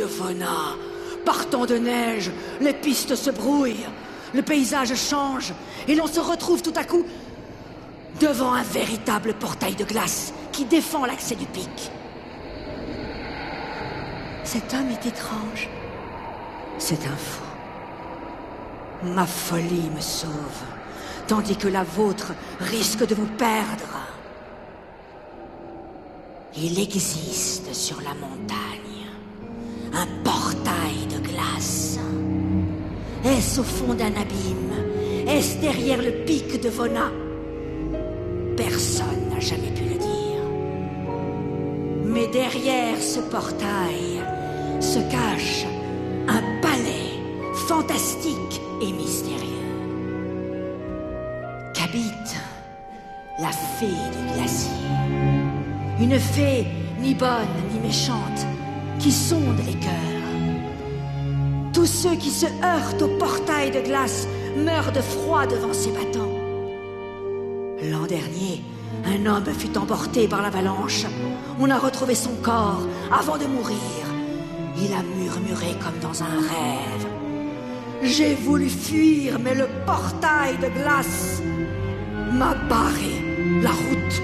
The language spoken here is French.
Vona. Par temps de neige, les pistes se brouillent, le paysage change, et l'on se retrouve tout à coup devant un véritable portail de glace qui défend l'accès du pic. Cet homme est étrange. C'est un fou. Ma folie me sauve, tandis que la vôtre risque de vous perdre. Il existe sur la montagne un portail de glace. Est-ce au fond d'un abîme? Est-ce derrière le pic de Vona? Personne n'a jamais pu le dire. Mais derrière ce portail se cache un palais fantastique et mystérieux qu'habite la fée du glacier. Une fée ni bonne ni méchante qui sonde les cœurs. Tous ceux qui se heurtent au portail de glace meurent de froid devant ses battants. L'an dernier, un homme fut emporté par l'avalanche. On a retrouvé son corps avant de mourir. Il a murmuré comme dans un rêve. J'ai voulu fuir, mais le portail de glace m'a barré la route.